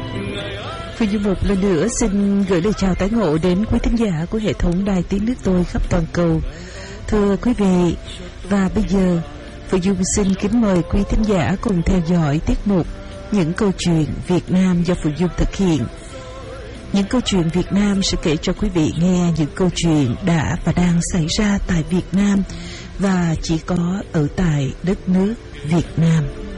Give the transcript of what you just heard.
Phương Dung một lần nữa xin gửi lời chào tái ngộ đến quý thính giả của hệ thống Đài Tiếng Nước Tôi khắp toàn cầu. Thưa quý vị, và bây giờ Phương Dung xin kính mời quý thính giả cùng theo dõi tiết mục Những câu chuyện Việt Nam do Phương Dung thực hiện. Những câu chuyện Việt Nam sẽ kể cho quý vị nghe những câu chuyện đã và đang xảy ra tại Việt Nam và chỉ có ở tại đất nước Việt Nam.